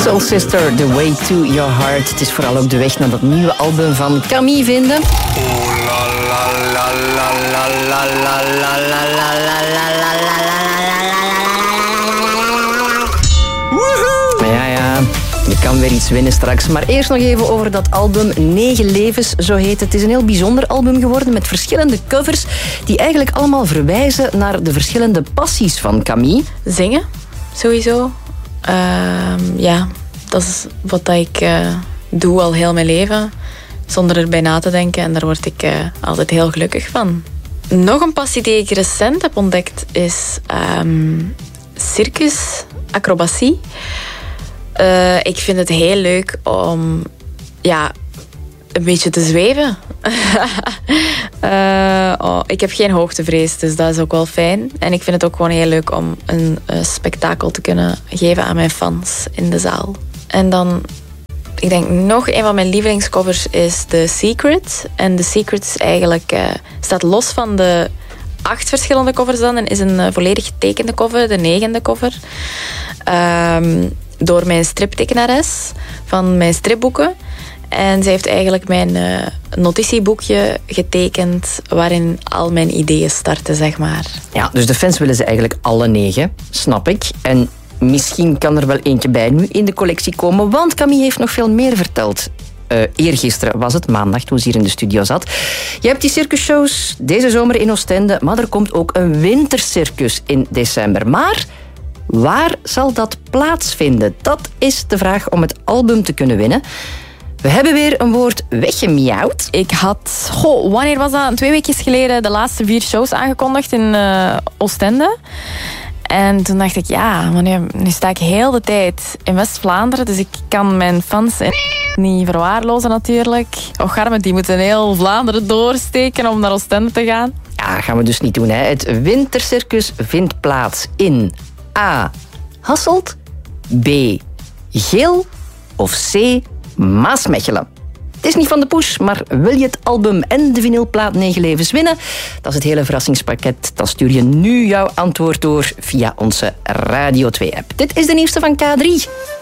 Soul Sister, The Way to Your Heart. Het is vooral ook de weg naar dat nieuwe album van Camille vinden. Ja, je kan weer iets winnen straks. Maar eerst nog even over dat album 9 Levens, zo heet het. Het is een heel bijzonder album geworden met verschillende covers die eigenlijk allemaal verwijzen naar de verschillende passies van Camille. Zingen, sowieso. Ja, dat is wat ik doe al heel mijn leven. Zonder erbij na te denken. En daar word ik altijd heel gelukkig van. Nog een passie die ik recent heb ontdekt is circus, acrobatie. Ik vind het heel leuk om een beetje te zweven. Ik heb geen hoogtevrees, dus dat is ook wel fijn. En ik vind het ook gewoon heel leuk om een spektakel te kunnen geven aan mijn fans in de zaal. En dan, ik denk nog een van mijn lievelingscovers is The Secret. En The Secret is eigenlijk, staat los van de 8 verschillende covers dan. En is een volledig getekende cover, de 9e cover. Door mijn striptekenares van mijn stripboeken. En zij heeft eigenlijk mijn notitieboekje getekend waarin al mijn ideeën starten, zeg maar. Ja, dus de fans willen ze eigenlijk alle 9, snap ik. En misschien kan er wel eentje bij nu in de collectie komen, want Camille heeft nog veel meer verteld. Eergisteren was het, maandag, toen ze hier in de studio zat. Je hebt die circusshows deze zomer in Oostende, maar er komt ook een wintercircus in december. Maar waar zal dat plaatsvinden? Dat is de vraag om het album te kunnen winnen. We hebben weer een woord weggemiauwd. Ik had, wanneer was dat? 2 weken geleden de laatste 4 shows aangekondigd in Oostende. En toen dacht ik, nu sta ik heel de tijd in West-Vlaanderen. Dus ik kan mijn fans niet verwaarlozen natuurlijk. Arme, die moeten heel Vlaanderen doorsteken om naar Oostende te gaan. Ja, gaan we dus niet doen. Hè. Het wintercircus vindt plaats in A. Hasselt, B. Geel of C. Maasmechelen. Het is niet van de push, maar wil je het album en de vinylplaat 9 Levens winnen? Dat is het hele verrassingspakket. Dan stuur je nu jouw antwoord door via onze Radio 2-app. Dit is de nieuwste van K3.